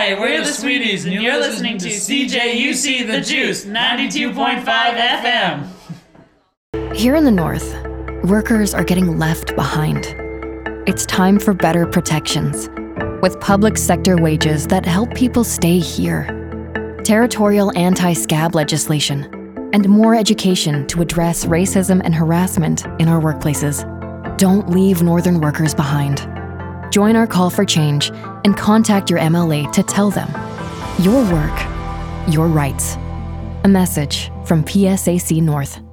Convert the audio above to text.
Hi, we're the Sweeties, and you're listening to CJUC The Juice, 92.5 FM. Here in the North, workers are getting left behind. It's time for better protections, with public sector wages that help people stay here, territorial anti-scab legislation, and more education to address racism and harassment in our workplaces. Don't leave Northern workers behind. Join our call for change and contact your MLA to tell them your work, your rights. A message from PSAC North.